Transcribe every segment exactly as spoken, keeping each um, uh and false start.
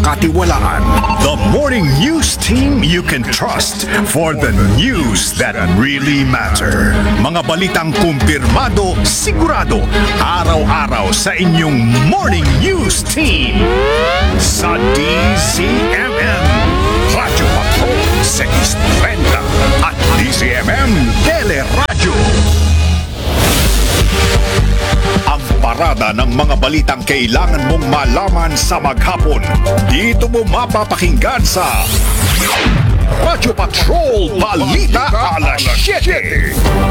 pagkakatiwalaan. The morning news team you can trust for the news that really matter. Mga balitang kumpirmado, sigurado, araw-araw sa inyong morning news team. Sa D Z M M, Radyo Patrol six thirty at D Z M M Teleradyo. Ang parada ng mga balitang kailangan mong malaman sa maghapon. Dito mo mapapakinggan sa Radyo Patrol Balita Alas siyete.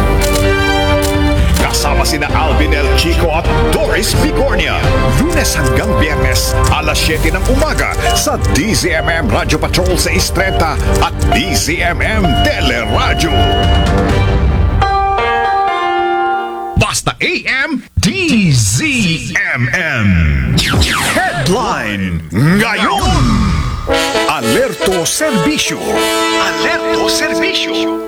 Kasama sina Alvin El Chico at Doris Bigornia. Lunes hanggang Biyernes, alas siyete ng umaga sa D Z M M Radyo Patrol six thirty at D Z M M Teleradyo. Basta A M, D Z M M. Headline ngayon. Alerto Serbisyo. Alerto Serbisyo.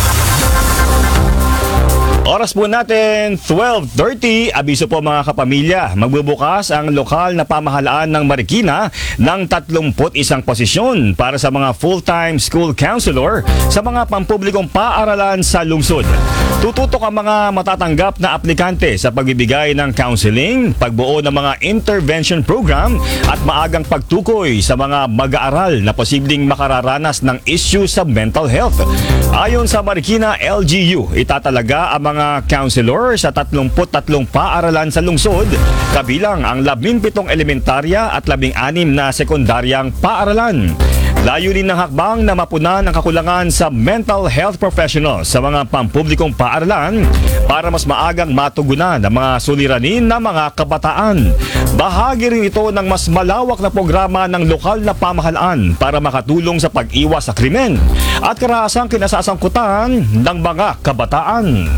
Oras po natin, twelve thirty. Abiso po mga kapamilya, magbubukas ang lokal na pamahalaan ng Marikina ng tatlumpu't isang posisyon para sa mga full-time school counselor sa mga pampublikong paaralan sa lungsod. Tututok ang mga matatanggap na aplikante sa pagbibigay ng counseling, pagbuo ng mga intervention program at maagang pagtukoy sa mga mag-aaral na posibleng makararanas ng issue sa mental health. Ayon sa Marikina L G U, itatalaga ang mga mga counselor sa tatlumpu't tatlong paaralan sa lungsod, kabilang ang labinpitong elementarya at labing anim na sekundaryang paaralan. Layunin ng hakbang na mapunan ang kakulangan sa mental health professionals sa mga pampublikong paaralan para mas maagang matugunan ang mga suliranin ng mga kabataan. Bahagi rin ito ng mas malawak na programa ng lokal na pamahalaan para makatulong sa pag-iwas sa krimen at karahasang kinasasangkutan ng mga kabataan.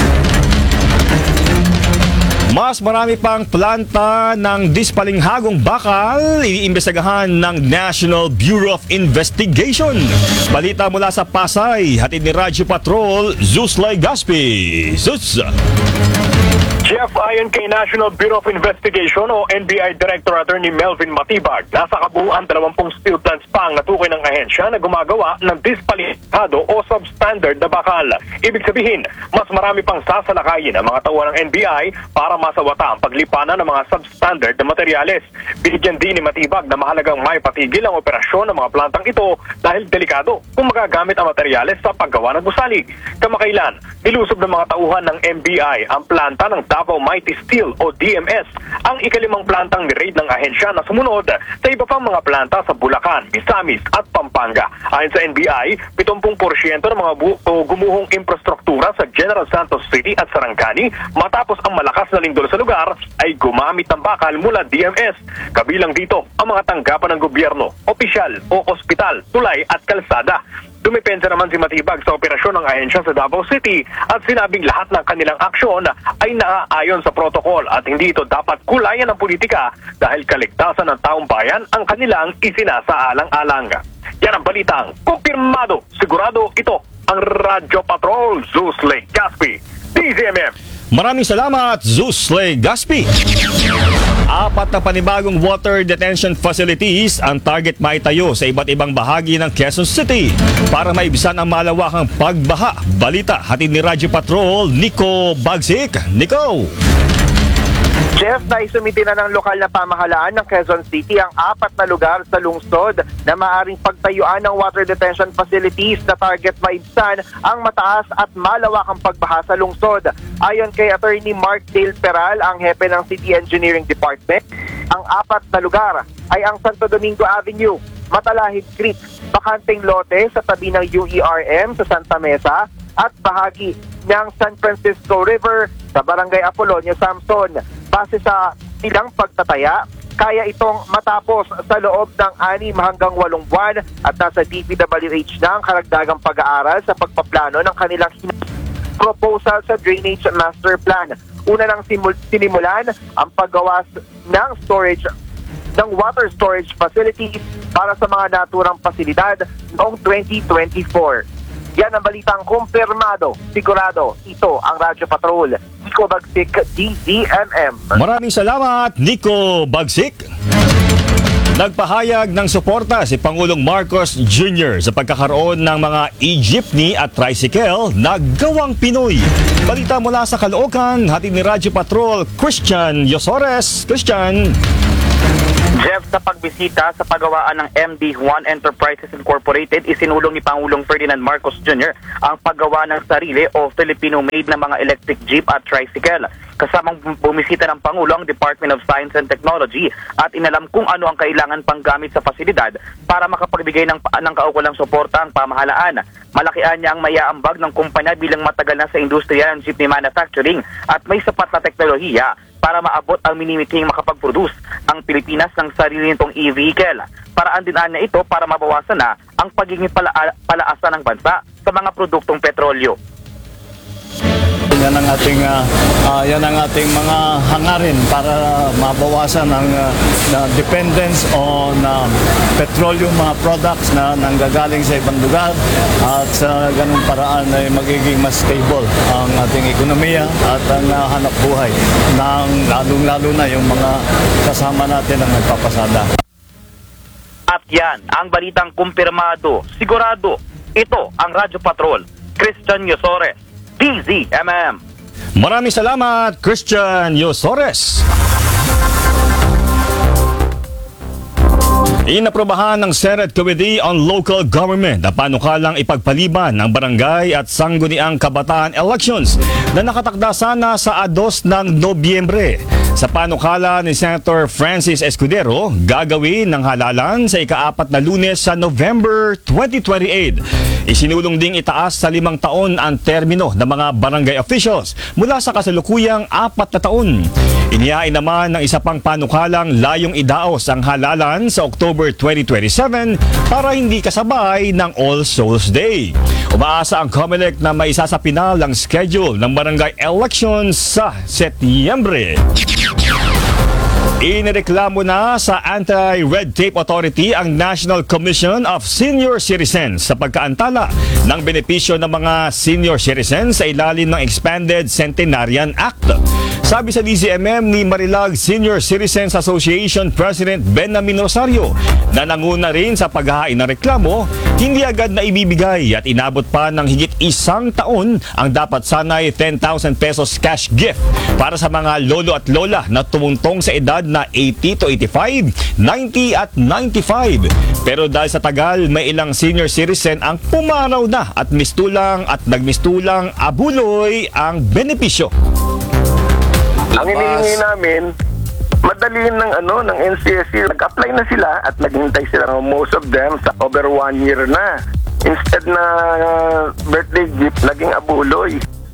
Mas marami pang planta ng dispalinghagong bakal iniimbestigahan ng National Bureau of Investigation. Balita mula sa Pasay, hatid ni Radyo Patrol, Zeus Legaspi. Zeus! Jeff, ayon kay National Bureau of Investigation o N B I Director Attorney Melvin Matibag, nasa kabuuan dalawampung steel plants pa ang natukoy ng ahensya na gumagawa ng dispalinghado o substandard na bakal. Ibig sabihin, mas marami pang sasalakayin ang mga tauhan ng N B I para masawata ang paglipanan ng mga substandard na materyales. Binigyan din ni Matibag na mahalagang may patigil ang operasyon ng mga plantang ito dahil delikado kung magagamit ang materyales sa paggawa ng gusali. Kamakailan, nilusob ng mga tauhan ng N B I ang planta ng Davao Mighty Steel o D M S, ang ikalimang plantang ni-raid ng ahensya na sumunod sa iba pang mga planta sa Bulacan, Misamis at Pampanga. Ayon sa N B I, seventy porsyento ng mga bu- o gumuhong infrastruktura sa General Santos City at Sarangani matapos ang malakas na lindol sa lugar ay gumamit ng bakal mula D M S. Kabilang dito ang mga tanggapan ng gobyerno, opisyal o ospital, tulay at kalsada. Dumipensa naman si Matibag sa operasyon ng ahensya sa Davao City at sinabing lahat ng kanilang aksyon ay naaayon sa protokol at hindi ito dapat kulayan ng politika dahil kaligtasan ng taong bayan ang kanilang isinasaalang-alang. Yan ang balitang kumpirmado. Sigurado ito ang Radyo Patrol, Zeus Legaspi, D Z M M. Maraming salamat, Zeus Legaspi. Apat na panibagong water detention facilities ang target maitayo sa iba't ibang bahagi ng Quezon City para maibsan ang malawakang pagbaha. Balita, hatid ni Radyo Patrol, Nico Bagsik. Nico! Jeff, naisumiti na ng lokal na pamahalaan ng Quezon City ang apat na lugar sa lungsod na maaring pagtayuan ng water detention facilities na target maibsan ang mataas at malawakang pagbaha sa lungsod. Ayon kay Attorney Mark Dale Peral, ang hepe ng City Engineering Department, ang apat na lugar ay ang Santo Domingo Avenue, Matalahib Creek, Bakanteng Lote sa tabi ng U E R M sa Santa Mesa at bahagi ng San Francisco River sa Barangay Apolonio, Samson. Base sa ilang pagtataya, kaya itong matapos sa loob ng anim hanggang walong buwan at nasa D P W H na ang karagdagang pag-aaral sa pagpaplano ng kanilang proposal sa Drainage Master Plan. Una nang simul- sinimulan ang paggawa ng storage ng water storage facilities para sa mga naturang pasilidad noong twenty twenty-four. Yan ang balitang kumpirmado. Sigurado, ito ang Radyo Patrol. Nico Bagsik, D Z M M. Maraming salamat, Nico Bagsik. Nagpahayag ng suporta si Pangulong Marcos Junior sa pagkakaroon ng mga e-jeepney at tricycle na gawang Pinoy. Balita mula sa Caloocan, hatid ni Radyo Patrol Christian Yosores. Christian. Jeff, sa pagbisita sa paggawaan ng M D Juan Enterprises Incorporated, isinulong ni Pangulong Ferdinand Marcos Junior ang paggawa ng sarili o Filipino-made na mga electric jeep at tricycle. Kasamang bumisita ng Pangulo ang Department of Science and Technology at inalam kung ano ang kailangan pang gamit sa pasilidad para makapagbigay ng, ng kaukulang suporta ang pamahalaan. Malakihan niya ang maiaambag ng kumpanya bilang matagal na sa industriya ng jeepney manufacturing at may sapat na teknolohiya para maabot ang minimithing makapag-produce ang Pilipinas ng sarili nitong e-vehicle. Paraan din niya ito para mabawasan na ang pagiging pala palaasa ng bansa sa mga produktong petrolyo. Yan ang ating uh, uh, yan ang ating mga hangarin para mabawasan ang uh, na dependence on uh, petroleum mga products na nanggagaling sa ibang lugar at sa ganung paraan ay magiging mas stable ang ating ekonomiya at ang uh, hanap buhay ng lalong-lalo na yung mga kasama natin ang nagpapasada. At yan ang balitang kumpirmado, sigurado. Ito ang Radyo Patrol, Christian Yosores, D Z M M. Maraming salamat, Christian Yosores. Inaprobahan ng Senate Committee on Local Government na panukalang ipagpaliban ng barangay at sangguniang kabataan elections na nakatakda sana sa dos ng Nobyembre. Sa panukala ni Senator Francis Escudero, gagawin ng halalan sa ikaapat na Lunes sa November twenty twenty-eight. Isinulong ding itaas sa limang taon ang termino ng mga barangay officials mula sa kasalukuyang apat na taon. Inihain naman ng isa pang panukalang layong idaos ang halalan sa October twenty twenty-seven para hindi kasabay ng All Souls Day. Umaasa ang COMELEC na may isa sa pinal ang schedule ng barangay elections sa Setyembre. Inireklamo na sa Anti-Red Tape Authority ang National Commission of Senior Citizens sa pagkaantala ng benepisyo ng mga senior citizens sa ilalim ng Expanded Centenarian Act. Sabi sa D Z M M ni Marilag Senior Citizens Association President Benjamin Rosario na nanguna rin sa paghahain ng reklamo, hindi agad na ibibigay at inabot pa ng higit isang taon ang dapat sanay ten thousand pesos cash gift para sa mga lolo at lola na tumuntong sa edad na eighty to eighty-five, ninety at ninety-five. Pero dahil sa tagal, may ilang senior citizen ang pumaraw na at mistulang at nagmistulang abuloy ang benepisyo. Ang hinihingi namin, madaliin ng ano ng N C S C. Nag-apply na sila at naghintay sila, most of them sa over one year na. Instead na uh, birthday gift, naging abuloy.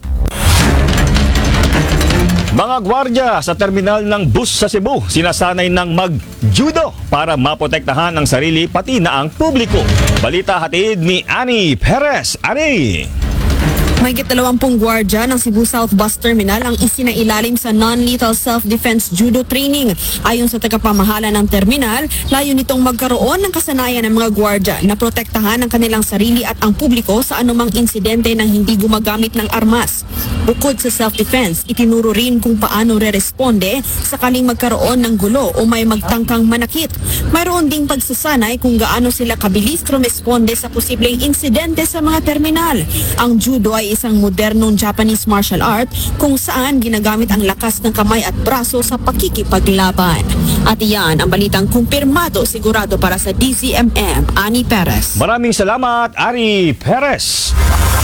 Mga gwardya sa terminal ng bus sa Cebu, sinasanay ng mag-judo para maprotektahan ang sarili pati na ang publiko. Balita hatid ni Annie Perez. Annie! Mahigit dalawampung gwardya ng Cebu South Bus Terminal ang isinailalim sa non-lethal self-defense judo training. Ayon sa tagapamahala ng terminal, layo nitong magkaroon ng kasanayan ng mga gwardya na protektahan ang kanilang sarili at ang publiko sa anumang insidente ng hindi gumagamit ng armas. Bukod sa self-defense, itinuro rin kung paano re-responde sakaling magkaroon ng gulo o may magtangkang manakit. Mayroon ding pagsasanay kung gaano sila kabilis rumesponde sa posibleng insidente sa mga terminal. Ang judo ay isang modernong Japanese martial art kung saan ginagamit ang lakas ng kamay at braso sa pakikipaglaban. At iyan ang balitang kumpirmado sigurado para sa D Z M M, Annie Perez. Maraming salamat, Annie Perez.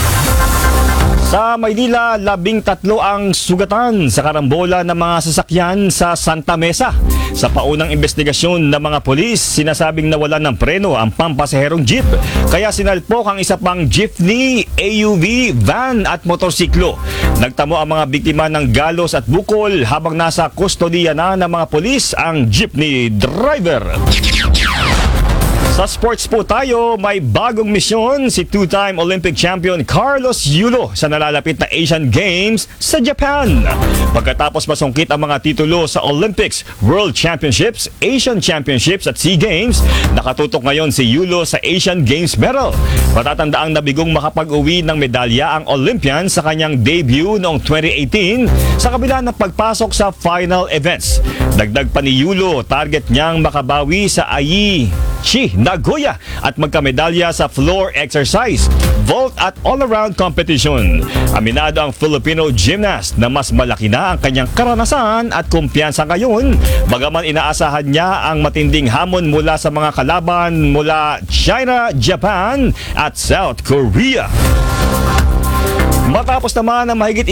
Sa Maynila, labing tatlo ang sugatan sa karambola ng mga sasakyan sa Santa Mesa. Sa paunang investigasyon ng mga pulis, sinasabing nawalan ng preno ang pampasaherong jeep. Kaya sinalpok ang isa pang jeepney, A U V, van at motorsiklo. Nagtamo ang mga biktima ng galos at bukol habang nasa kustodiya na ng mga pulis ang jeepney driver. Sa Sa sports po tayo, may bagong misyon si two-time Olympic champion Carlos Yulo sa nalalapit na Asian Games sa Japan. Pagkatapos masungkit ang mga titulo sa Olympics, World Championships, Asian Championships at SEA Games, nakatutok ngayon si Yulo sa Asian Games medal. Matatandaang nabigong makapag-uwi ng medalya ang Olympian sa kanyang debut noong twenty eighteen sa kabila ng pagpasok sa final events. Dagdag pa ni Yulo, target niyang makabawi sa Aichi, Nagoya at magkamedalya sa floor exercise, vault at all-around competition. Aminado ang Filipino gymnast na mas malaki na ang kanyang karanasan at kumpiyansa ngayon, bagaman inaasahan niya ang matinding hamon mula sa mga kalaban mula China, Japan at South Korea. Matapos naman ang mahigit